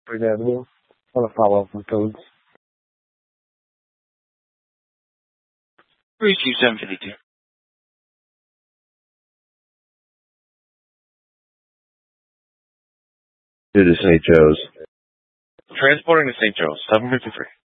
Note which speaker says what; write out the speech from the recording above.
Speaker 1: Bring that in. I want to follow up with codes.
Speaker 2: 32752.
Speaker 3: To the St. Joe's.
Speaker 2: Transporting to St. Joe's, 753.